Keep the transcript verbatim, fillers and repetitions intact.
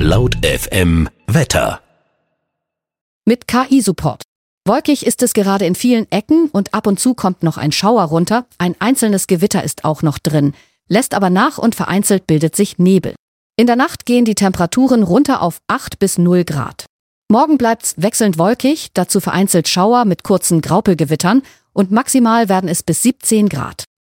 Laut F M Wetter. Mit K I-Support. Wolkig ist es gerade in vielen Ecken und ab und zu kommt noch ein Schauer runter. Ein einzelnes Gewitter ist auch noch drin, lässt aber nach und vereinzelt bildet sich Nebel. In der Nacht gehen die Temperaturen runter auf acht bis null Grad. Morgen bleibt's wechselnd wolkig, dazu vereinzelt Schauer mit kurzen Graupelgewittern und maximal werden es bis siebzehn Grad.